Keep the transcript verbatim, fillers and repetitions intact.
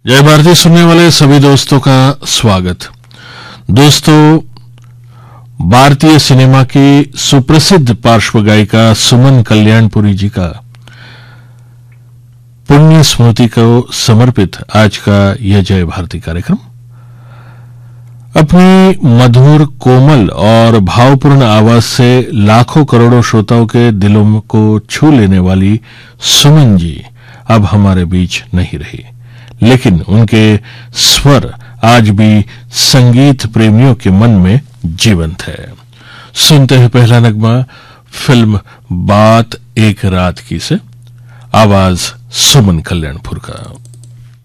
जय भारती सुनने वाले सभी दोस्तों का स्वागत। दोस्तों, भारतीय सिनेमा की सुप्रसिद्ध पार्श्व गायिका सुमन कल्याणपुरी जी का पुण्य स्मृति को समर्पित आज का यह जय भारती कार्यक्रम अपनी मधुर, कोमल और भावपूर्ण आवाज से लाखों करोड़ों श्रोताओं के दिलों को छू लेने वाली सुमन जी अब हमारे बीच नहीं रही, लेकिन उनके स्वर आज भी संगीत प्रेमियों के मन में जीवंत है। सुनते हैं पहला नगमा फिल्म बात एक रात की से, आवाज सुमन कल्याणपुर का।